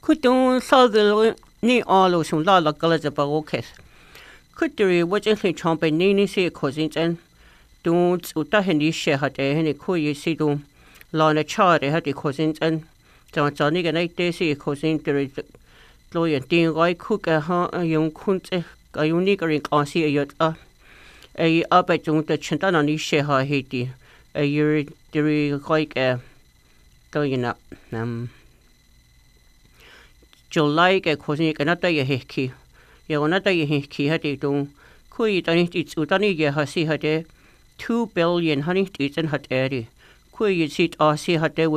Kutun Southern ni all some la colors of Barokes. Kuturi watching the chomp and nini see cousins and don't utahendi share had a henny coy see do Lana Chard had the cousins and John Johnny and 8 days see cousin to lawyer Dean Roy cook a young kunt a unique ring on see a yacht a up at the Chantan on his share her Haiti a year like a going up. July cái khối sinh cái nát tay hệ khí, giờ nát tay hệ khí hết đi tung, khối tani ít tani giờ hasi hết 2 billion honey ít chân hết đi, khối sit asi hết với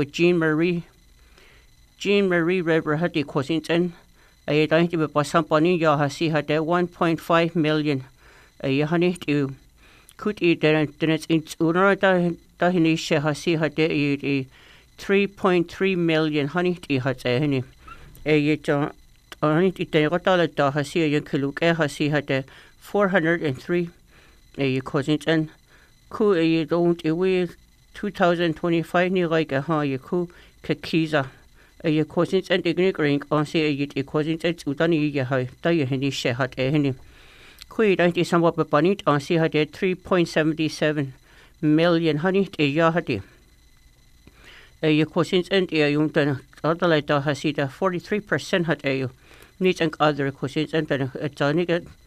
Jean Marie River hết đi khối sinh chân, ai tani chỉ bị bắt pani giờ hasi hết 1.5 million, ai honey đi, khối ít đến ít unar ta hình sẽ hasi hết 3.3 million honey đi hết đi. John it got da hasi yan kiluk hasi had 403 cousins and ku don't we 2025 ni like a ha you ku kiza cousins and ignorant on say a cousins and utani ya ha da ya hindi she had any ku don't is somewhat bunny on say had 3.77 million honey ya hadi cousins and yung Adelaide has it 43% had a needs and other cousins and it's a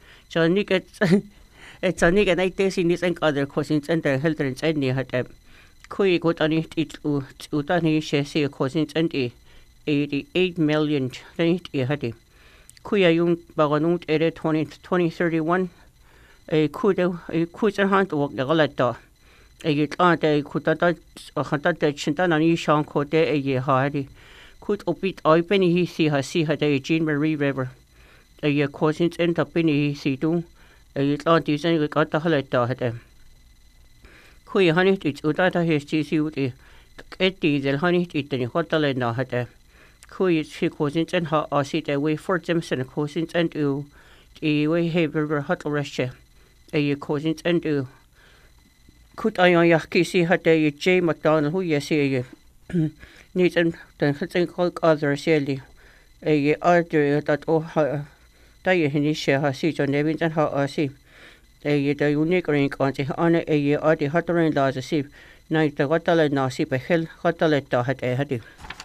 night days in this and other cousins and the health and any had a kui got on it utani she cousins and 88 million had a kuya yung baganut 2031 a kuda hunt walk the galata a yet aunt a kutata a hunter chintan and Ishan cote a year hardy. Could opit I penny he see her Jean Marie River. A year cousins end up penny he see do. A yet aunties and got the halata had them. Kui honey it's udata his cheesy with a diesel honey it in hotel now had them. Kui it's he cousins and her or sit away for Jimson cousins and do. A way have river hot russia. A year cousins and do. Could I on Yaki see her day J. McDonald who you see needs and then hitting called other silly. A artery that oh die in share her seat on Nevins and her see. A the unique ring on the honor a year or the hotter in laws a sheep. Night the hotel and now see by hill hotel had a heady.